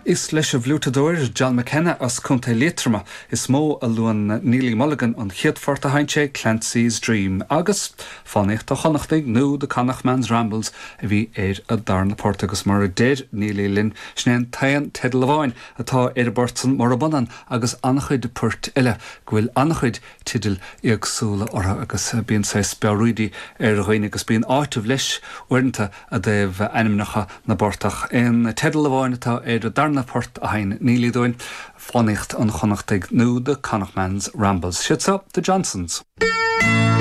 Is leis a bhlútadóir John McKenna as chunta létrama is mó a luan Neely Mulligan an chiadforta haintse Clancy's Dream agus fannicht a chonachtaigh nó de Connachtman's Rambles a bhí a darna port agus mar a déir Neely Lynn snéan tain Ted Leváin atá Burton mar a banan agus annachchuid de port eile gwyl annachchuid tidil iagsúla ortha agus bíon sé spearúidi a roiine agus bíon áitimh leis uirnta a déibh animnacha na bortach in Ted Leváin atá a darna port a hain Neely doin fannicht an chonachtaigh nó de Connachtman's Rambles. Shits up the Johnsons.